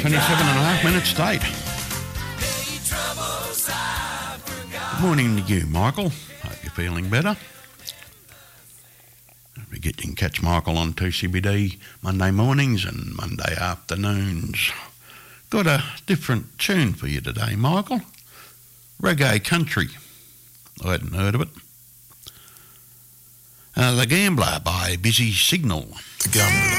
27 and a half minutes to 8. Good morning to you, Michael. Hope you're feeling better. You can catch Michael on 2CBD Monday mornings and Monday afternoons. Got a different tune for you today, Michael. Reggae country. I hadn't heard of it. The Gambler by Busy Signal. The Gambler.